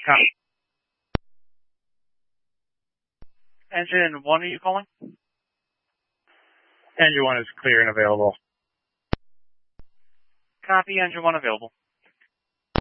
Copy. Engine 1, are you calling? Engine 1 is clear and available. Copy, Engine 1 available.